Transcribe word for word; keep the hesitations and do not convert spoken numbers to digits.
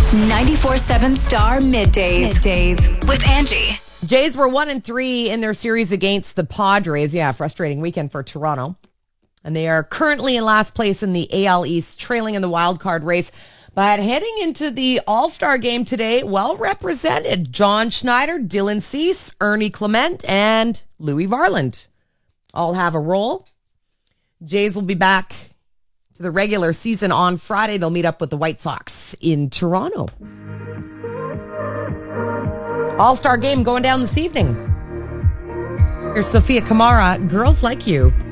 ninety-four seven Star Middays. Middays with Angie. Jays were one and three in their series against the Padres. Yeah, frustrating weekend for Toronto. And they are currently in last place in the A L East, trailing in the wild card race. But heading into the All-Star game today, well represented. John Schneider, Dylan Cease, Ernie Clement, and Louis Varland all have a role. Jays will be back to the regular season on Friday. They'll meet up with the White Sox in Toronto. All-Star game going down this evening. Here's Sophia Kamara, Girls Like You.